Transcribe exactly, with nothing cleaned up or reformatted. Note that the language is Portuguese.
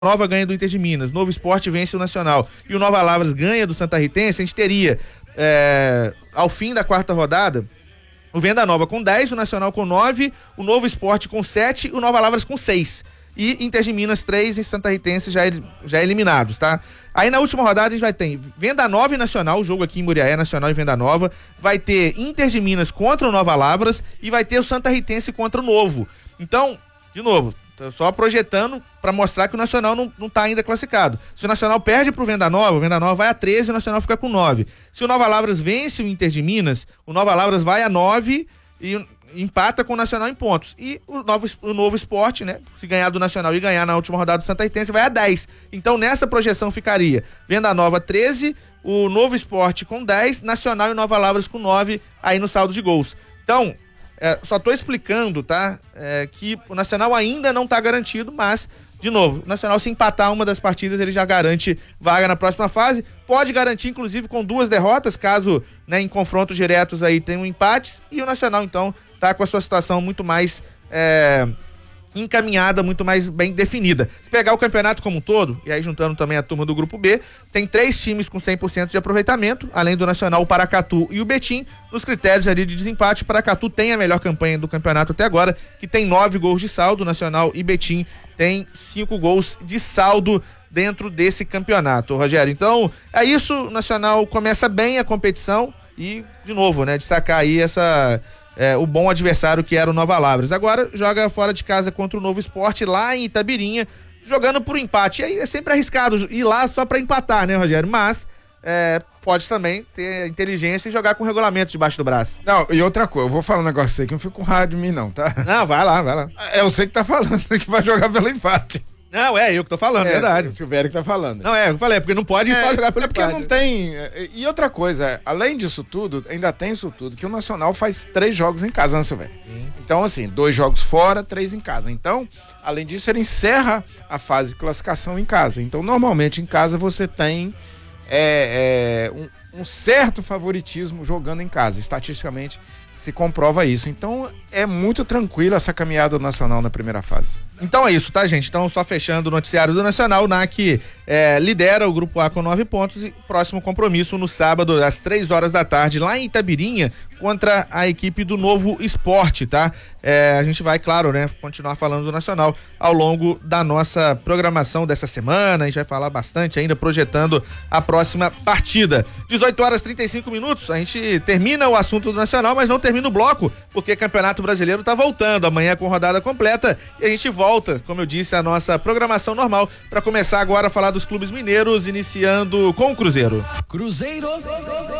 Nova ganha do Inter de Minas, Novo Sport vence o Nacional e o Nova Lavras ganha do Santa Ritense, a gente teria é, ao fim da quarta rodada o Venda Nova com dez, o Nacional com nove, o Novo Sport com sete e o Nova Lavras com seis. E Inter de Minas três e Santa Ritense já, já eliminados, tá? Aí na última rodada a gente vai ter Venda Nova e Nacional, o jogo aqui em Muriaé, Nacional e Venda Nova. Vai ter Inter de Minas contra o Nova Lavras e vai ter o Santa Ritense contra o Novo. Então, de novo, só projetando para mostrar que o Nacional não, não tá ainda classificado. Se o Nacional perde pro Venda Nova, o Venda Nova vai a treze e o Nacional fica com nove. Se o Nova Lavras vence o Inter de Minas, o Nova Lavras vai a nove e empata com o Nacional em pontos. E o Novo, o Novo Sport, né? Se ganhar do Nacional e ganhar na última rodada do Santa Ritense, vai a dez. Então nessa projeção ficaria Venda Nova treze, o Novo Sport com dez, Nacional e Nova Lavras com nove, aí no saldo de gols. Então, É, só tô explicando, tá? É, que o Nacional ainda não tá garantido, mas, de novo, o Nacional se empatar uma das partidas, ele já garante vaga na próxima fase. Pode garantir, inclusive, com duas derrotas, caso, né, em confrontos diretos aí tenham empates. E o Nacional, então, tá com a sua situação muito mais é, encaminhada, muito mais bem definida. Se pegar o campeonato como um todo, e aí juntando também a turma do Grupo B, tem três times com cem por cento de aproveitamento, além do Nacional, o Paracatu e o Betim. Nos critérios ali de desempate, o Paracatu tem a melhor campanha do campeonato até agora, que tem nove gols de saldo, Nacional e Betim tem cinco gols de saldo dentro desse campeonato, Rogério. Então, é isso, o Nacional começa bem a competição e, de novo, né, destacar aí essa... É, o bom adversário que era o Nova Lavras. Agora joga fora de casa contra o Novo Sport lá em Itabirinha, jogando por empate. E aí é sempre arriscado ir lá só pra empatar, né, Rogério? Mas é, pode também ter inteligência e jogar com o regulamento debaixo do braço. Não, e outra coisa, eu vou falar um negócio aí que não fica com raiva de mim não, tá? Não, vai lá, vai lá. Eu sei que tá falando que vai jogar pelo empate. Não, é eu que tô falando, é verdade. O Silvério que tá falando. Não, é, eu falei, porque não pode é, só jogar pelo é porque empate. Não tem... E outra coisa, além disso tudo, ainda tem isso tudo, que o Nacional faz três jogos em casa, né, Silvério? Então, assim, dois jogos fora, três em casa. Então, além disso, ele encerra a fase de classificação em casa. Então, normalmente, em casa, você tem é, é, um, um certo favoritismo jogando em casa. Estatisticamente, se comprova isso. Então, é muito tranquila essa caminhada do Nacional na primeira fase. Então é isso, tá, gente? Então, só fechando o noticiário do Nacional, o N A C é, lidera o Grupo A com nove pontos e próximo compromisso no sábado, às três horas da tarde, lá em Itabirinha, contra a equipe do Novo Sport, tá? É, a gente vai, claro, né, continuar falando do Nacional ao longo da nossa programação dessa semana, a gente vai falar bastante ainda, projetando a próxima partida. dezoito horas e trinta e cinco minutos, a gente termina o assunto do Nacional, mas não termina o bloco, porque Campeonato Brasileiro tá voltando, amanhã com rodada completa, e a gente volta, como eu disse, a nossa programação normal, para começar agora a falar dos clubes mineiros, iniciando com o Cruzeiro. Cruzeiro